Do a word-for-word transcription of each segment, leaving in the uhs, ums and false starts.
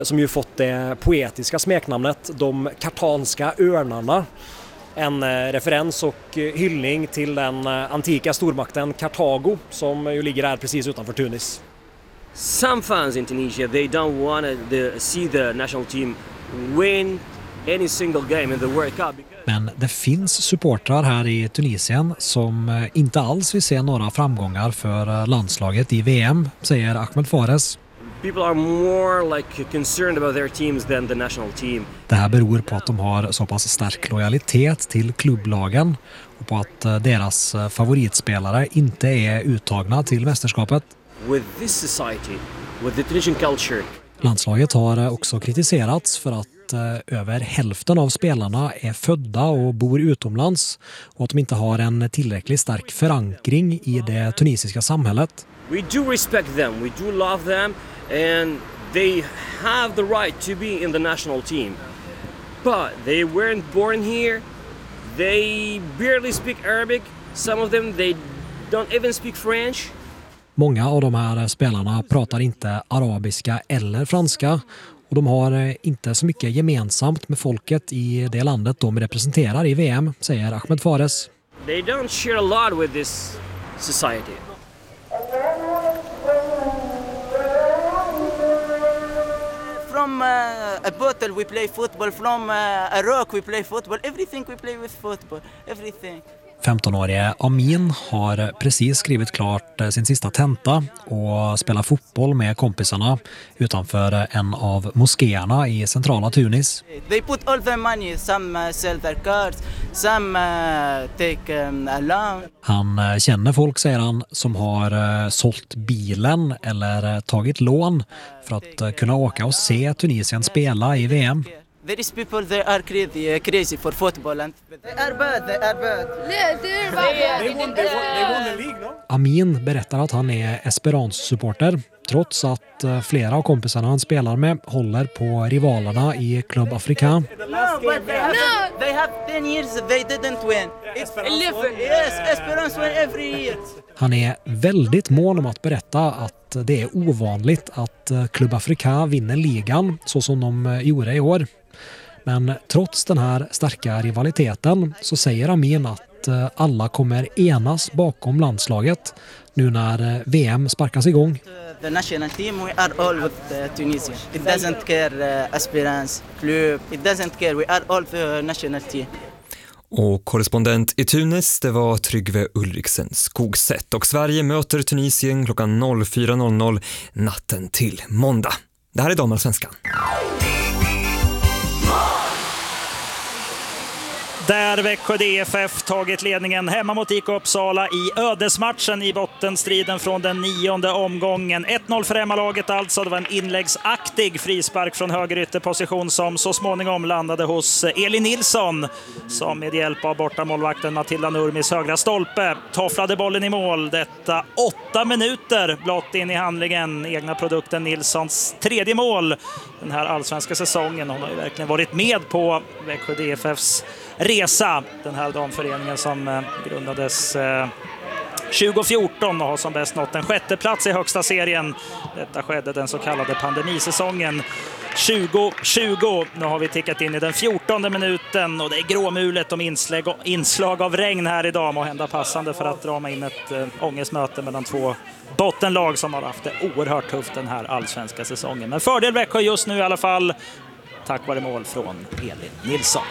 Som ju fått det poetiska smeknamnet De kartanska örnarna. En referens och hyllning till den antika stormakten Kartago som ju ligger här precis utanför Tunis. Some fans in Tunisia, they don't want to see the national team win any single game in the World Cup. Men det finns supportrar här i Tunisien som inte alls vill se några framgångar för landslaget i V M, säger Ahmed Fares. People are more like concerned about their teams than the national team. Det här beror på att de har så pass stark lojalitet till klubblagen och på att deras favoritspelare inte är uttagna till mästerskapet. With this society, with the Tunisian culture. Landslaget har också kritiserats för att över hälften av spelarna är födda och bor utomlands och att de inte har en tillräckligt stark förankring i det tunisiska samhället. We do respect them, we do love them and they have the right to be in the national team. But they weren't born here. They barely speak Arabic. Some of them they don't even speak French. Många av de här spelarna pratar inte arabiska eller franska och de har inte så mycket gemensamt med folket i det landet de representerar i V M, säger Ahmed Fares. They don't share a lot with this society. From uh, a bottle we play football, from uh, a rock we play football, everything we play with football, everything. femtonårige Amin har precis skrivit klart sin sista tenta och spelar fotboll med kompisarna utanför en av moskéerna i centrala Tunis. They put all the money, some uh, sell their cars, some uh, take um, a loan. Han känner folk, säger han, som har uh, sålt bilen eller uh, tagit lån för att uh, kunna åka och se Tunisien spela i V M. There is people they are crazy, uh, crazy for football and they are bad, they are bad. They won, they won, they won the league, no? Amin berättar att han är Esperance-supporter trots att uh, flera av kompisarna han spelar med håller på rivalerna i Club Africa. No, but they have, no. They have ten years they didn't win. It's eleven. Yes, Esperance win every year. Han är väldigt mån om att berätta att det är ovanligt att Club Africa vinner ligan så som de gjorde i år. Men trots den här starka rivaliteten så säger Amin att alla kommer enas bakom landslaget nu när V M sparkas igång. The national team, we are all with uh, Tunisia. It doesn't care uh, Esperance, Club, it doesn't care. We are all the national team. Och korrespondent i Tunis, det var Tryggve Ulriksen Skogsätt. Och Sverige möter Tunisien klockan fyra noll noll natten till måndag. Det här är Damallsvenskan. Där Växjö D F F tagit ledningen hemma mot I K Uppsala i ödesmatchen i bottenstriden från den nionde omgången. ett noll för hemmalaget alltså. Det var en inläggsaktig frispark från höger ytterposition som så småningom landade hos Elin Nilsson som med hjälp av bortamålvakten Matilda Nurmis högra stolpe tofflade bollen i mål. Detta åtta minuter blott in i handlingen. Egna produkten Nilssons tredje mål den här allsvenska säsongen. Hon har ju verkligen varit med på Växjö D F Fs resa, den här damföreningen som grundades tjugo fjorton och har som bäst nått en sjätte plats i högsta serien. Detta skedde den så kallade pandemisäsongen tjugo tjugo. Nu har vi tickat in i den fjortonde minuten och det är gråmulet om inslag, inslag av regn här idag. Må hända passande för att drama in ett äh, ångestmöte mellan två bottenlag som har haft det oerhört tufft den här allsvenska säsongen. Men fördel Växjö just nu i alla fall tack vare mål från Elin Nilsson.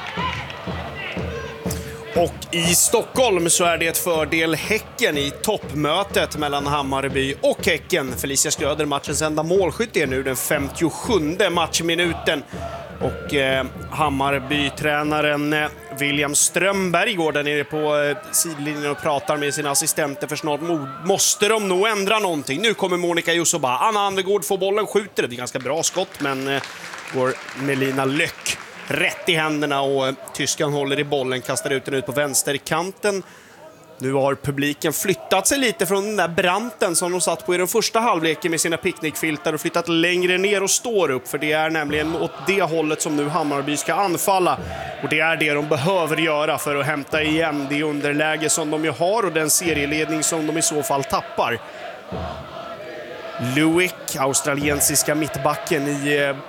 Och i Stockholm så är det ett fördel Häcken i toppmötet mellan Hammarby och Häcken. Felicia Skröder, matchens enda målskytt, är nu den femtiosjunde matchminuten. Och eh, Hammarby-tränaren eh, William Strömberg går där nere på eh, sidlinjen och pratar med sina assistenter, för snart måste de nog ändra någonting. Nu kommer Monica Jussoba. Anna Andegård får bollen, skjuter. Det är ganska bra skott, men eh, går Melina Löck rätt i händerna och tyskan håller i bollen, kastar ut den ut på vänsterkanten. Nu har publiken flyttat sig lite från den där branten som de satt på i den första halvleken med sina picknickfiltar och flyttat längre ner och står upp, för det är nämligen åt det hållet som nu Hammarby ska anfalla, och det är det de behöver göra för att hämta igen det underläge som de ju har och den serieledning som de i så fall tappar. Luik, australiensiska mittbacken i